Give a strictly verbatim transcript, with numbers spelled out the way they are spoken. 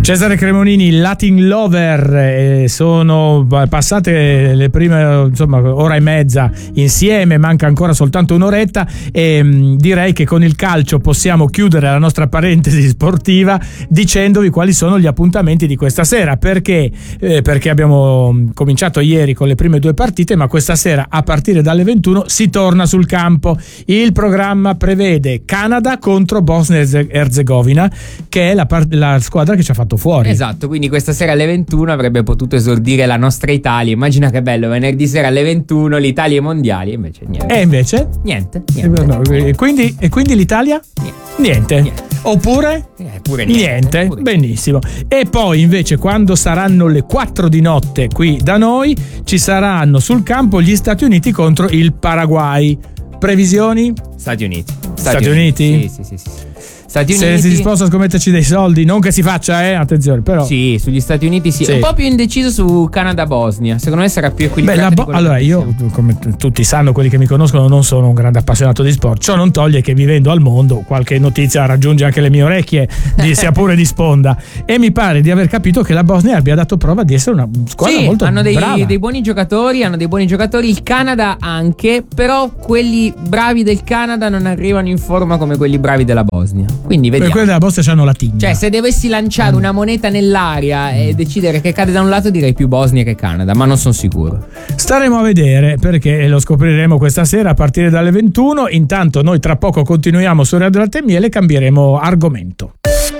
Cesare Cremonini, Latin Lover, eh, sono passate le prime insomma ora e mezza insieme, manca ancora soltanto un'oretta e mh, direi che con il calcio possiamo chiudere la nostra parentesi sportiva dicendovi quali sono gli appuntamenti di questa sera, perché eh, perché abbiamo cominciato ieri con le prime due partite, ma questa sera a partire dalle ventuno si torna sul campo. Il programma prevede Canada contro Bosnia e Erzegovina, che è la, part- la squadra che ci ha fatto fuori. Esatto, quindi questa sera alle ventuno avrebbe potuto esordire la nostra Italia. Immagina che bello, venerdì sera alle ventuno l'Italia ai mondiali, invece niente. E invece? Niente, niente. No, e, quindi, e quindi l'Italia? Niente. Niente. Niente. Oppure? Eh, pure niente. Niente. Pure. Benissimo. E poi invece quando saranno le quattro di notte qui da noi ci saranno sul campo gli Stati Uniti contro il Paraguay. Previsioni? Stati Uniti. Stati, Stati Uniti? Uniti? Sì, sì, sì, sì. Stati Se Uniti. sei disposto a scommetterci dei soldi, non che si faccia, eh, attenzione, però. Sì, sugli Stati Uniti sì. Sì. Un po' più indeciso su Canada-Bosnia. Secondo me sarà più Beh, equilibrato. la di Bo- quello allora che io, pensiamo. come t- tutti sanno, quelli che mi conoscono, non sono un grande appassionato di sport. Ciò non toglie che vivendo al mondo qualche notizia raggiunge anche le mie orecchie, di, sia pure di sponda. E mi pare di aver capito che la Bosnia abbia dato prova di essere una squadra sì, molto hanno dei, brava. dei buoni giocatori, hanno dei buoni giocatori. Il Canada anche, però quelli bravi del Canada non arrivano in forma come quelli bravi della Bosnia. Quindi Per vediamo. quelli della Bosnia hanno la tinta. Cioè, se dovessi lanciare una moneta nell'aria e decidere che cade da un lato, direi più Bosnia che Canada, ma non sono sicuro. Staremo a vedere, perché lo scopriremo questa sera a partire dalle ventuno. Intanto noi tra poco continuiamo su Radio Latte e Miele e cambieremo argomento.